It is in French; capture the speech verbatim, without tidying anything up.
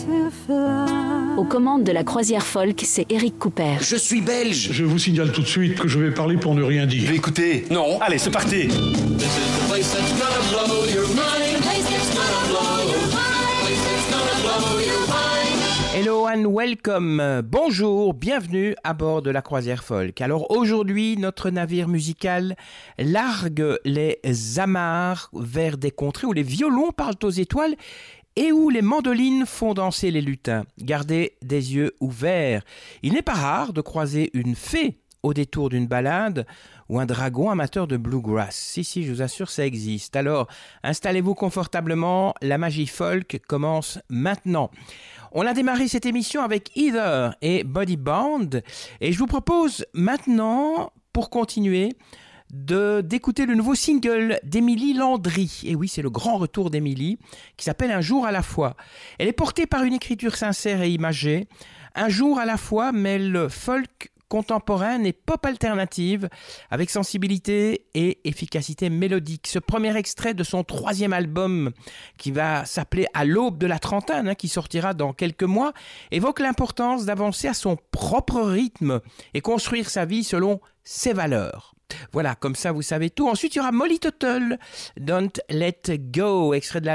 Aux commandes de la croisière folk, c'est Eric Cooper. Je suis belge. Je vous signale tout de suite que je vais parler pour ne rien dire. Écoutez, non. Allez, c'est parti. Hello and welcome, bonjour, bienvenue à bord de la croisière folk. Alors aujourd'hui, notre navire musical largue les amarres vers des contrées où les violons parlent aux étoiles et où les mandolines font danser les lutins. Gardez des yeux ouverts. Il n'est pas rare de croiser une fée au détour d'une balade ou un dragon amateur de bluegrass. Si, si, je vous assure, ça existe. Alors, installez-vous confortablement, la magie folk commence maintenant. On a démarré cette émission avec Heather et Body Band et je vous propose maintenant, pour continuer, de, d'écouter le nouveau single d'Émilie Landry. Et oui, c'est le grand retour d'Émilie, qui s'appelle Un jour à la fois. Elle est portée par une écriture sincère et imagée. Un jour à la fois mêle folk contemporaine et pop alternative avec sensibilité et efficacité mélodique. Ce premier extrait de son troisième album qui va s'appeler À l'aube de la trentaine, hein, qui sortira dans quelques mois, évoque l'importance d'avancer à son propre rythme et construire sa vie selon ses valeurs. Voilà, comme ça vous savez tout. Ensuite, il y aura Molly Tuttle, Don't Let Go, extrait de la